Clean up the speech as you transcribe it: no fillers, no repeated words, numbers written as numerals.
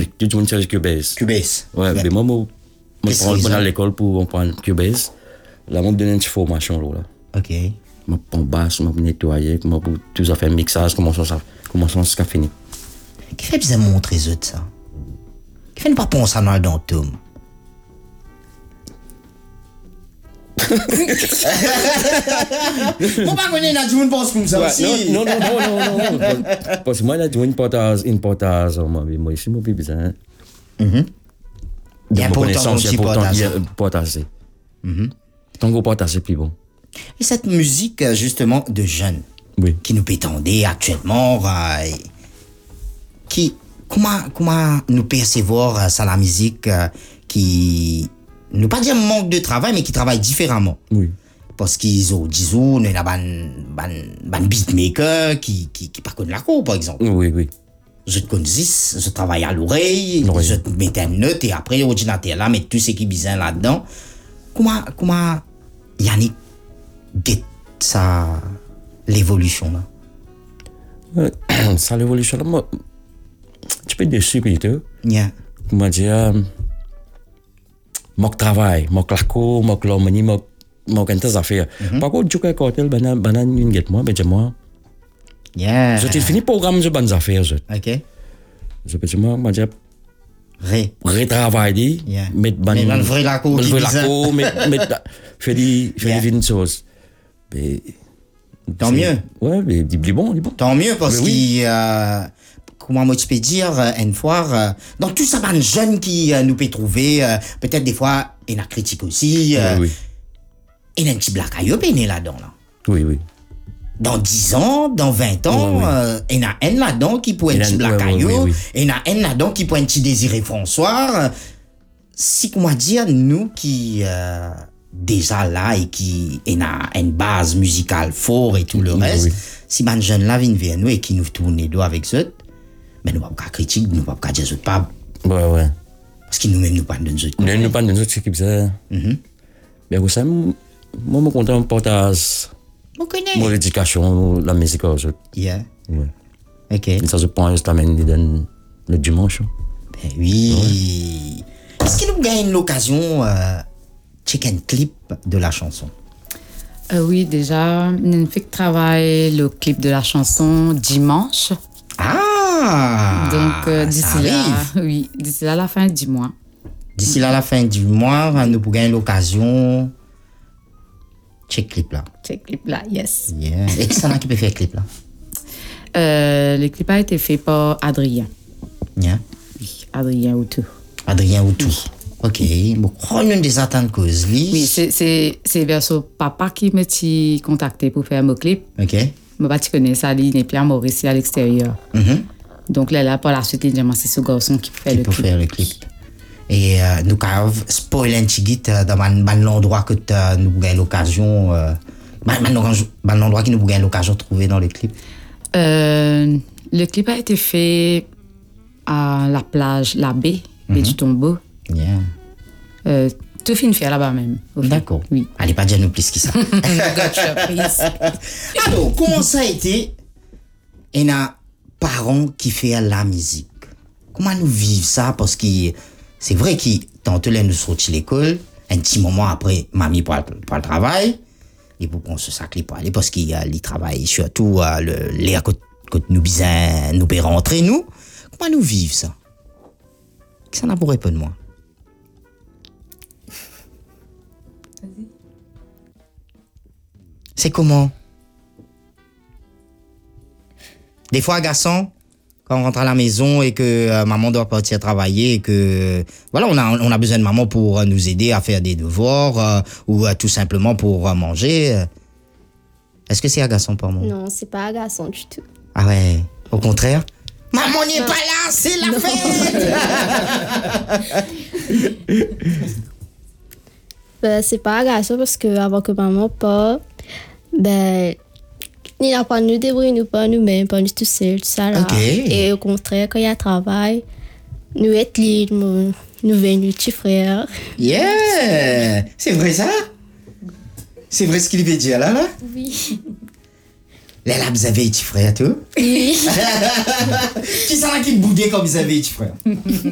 tout le monde cherche Cubase. Cubase. Ouais, mais moi, je prends à l'école pour prendre Cubase. Là, je me donne une petite formation là. OK. Je prends basse, je nettoyer, je pour tout ça faire mixage, comment ça finit. Qui fait bien montrer eux de ça? Qui fait pas penser à dans Tom? Moi pas connais là, tout le monde pense comme ça aussi. Non. Parce que moi là, tu vois une portage, moi ici moi plus besoin. Il y a important aussi portage. Tant qu'on portage c'est plus bon. Et cette musique justement de jeunes qui nous pétendait actuellement comment nous percevoir ça la musique qui nous pas dire manque de travail mais qui travaille différemment. Oui. Parce qu'ils ont disons il y a ban beatmaker qui pas connaît la cour par exemple. Oui. Je te connais, je travaille à l'oreille, je te mets une note et après l'ordinateur là met tout ce qui est bizarre là-dedans. Comment Yannick get ça l'évolution là? Ça l'évolution là moi tu peux déçu plutôt. Yeah. Comment dire moque travail, moque la cour, moque l'harmonie, moque des affaires. Par contre, tu peux côté banane une guette moi, ben moi. Yeah. Je t'ai fini programme de bonnes affaires. OK. Je peux moi dire retravailler, Yeah. mettre Mais vrai la cour qui bizarre. Mettre faire des choses. Mais tant mieux. Ouais, mais dis bon. Tant mieux parce que comment moi tu peux dire une fois dans tout ça ban jeunes qui nous peut trouver peut-être des fois il y a critique aussi oui. Il y a un petit black eye péné là-dedans là. Oui. Dans 10 ans, dans 20 ans, il y en a un là-dedans qui pourrait un petit black eye, il y en a un là-dedans qui pourrait un petit Désiré François. Si comment dire nous qui déjà là et qui a une base musicale forte et tout le reste, si ban jeunes là viennent vers nous et qui nous tournent les doigts avec eux, ben nous pas critiquer, nous pas dire eux pas. Ouais. Parce que nous-mêmes nous pas de eux. Nous pas de eux c'est ça. Mais vous savez moi me content portage. On connaît. Mon éducation la musique aux autres. Yeah. Ouais. OK. Et ça je prends juste le dimanche. Ben oui. Est-ce que nous gagnons l'occasion check un clip de la chanson? Oui, déjà, nous fait travailler le clip de la chanson dimanche. Ah! Donc, d'ici là, la fin du mois. D'ici là, la fin du mois, nous pourrons gagner l'occasion. Check clip là. Check clip là, yes. Yeah. Et qui s'en qui peut faire clip là? Le clip a été fait par Adrien. Yeah. Oui, Adrien Outou. Adrien Outou. OK. Bon, on a des attentes causes. Oui, c'est vers son papa qui m'a contacté pour faire mon clip. OK. Moi, tu connais ça, il n'est plus à Maurice à l'extérieur. Donc là, par la suite, il c'est ce garçon qui fait le clip. Et nous avons spoilé un petit guide dans l'endroit que nous avons l'occasion, l'endroit que nous avons l'occasion de trouver dans le clip. Le clip a été fait à la plage, la baie du Tombeau. Yeah. Tout fin fait là-bas même. D'accord. Oui. Allez, pas dire nous plus que ça. Alors, comment ça a été? Il y a parents qui font la musique. Comment nous vivons ça? Parce que c'est vrai que tantôt là nous sortis l'école, un petit moment après, mamie pour le travail, et pour prendre ce sac pour aller parce qu'il travaille surtout les à côté nous bizarre, nous peut rentrer nous. Comment nous vivons ça? Qu'est-ce que ça n'a pour répondre moi? C'est comment? Des fois, garçon, quand on rentre à la maison et que maman doit partir travailler et que voilà, on a besoin de maman pour nous aider à faire des devoirs ou tout simplement pour manger. Est-ce que c'est agaçant pour moi? Non, c'est pas agaçant du tout. Ah ouais, au contraire. Maman n'est pas là, c'est la fête. Ben, c'est pas agaçant parce que avant que maman parte, ben il n'a pas nous débrouiller nous pas nous-mêmes, pas nous tout seuls, tout ça là. Okay. Et au contraire, quand il y a travail, nous être libres, nous venons petit frère. Yeah, c'est vrai ça? C'est vrai ce qu'il veut dire là? Oui. Là, vous avez petit frère, tout? Oui. Qui ça là qui boudait comme vous avez petit frère?